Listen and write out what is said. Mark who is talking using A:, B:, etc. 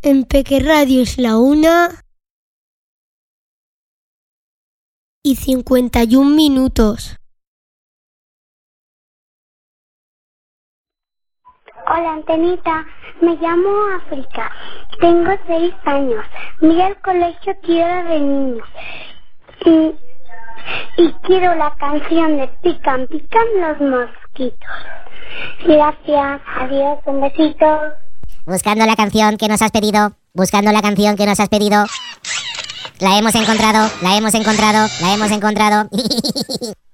A: En Peque Radio es la 1:51.
B: Hola, Antenita. Me llamo África. Tengo 6 años. Voy al colegio Tierra de Niños. Y quiero la canción de Pican, pican los mosquitos. Gracias. Adiós. Un besito.
C: Buscando la canción que nos has pedido. Buscando la canción que nos has pedido. La hemos encontrado. La hemos encontrado. La hemos encontrado.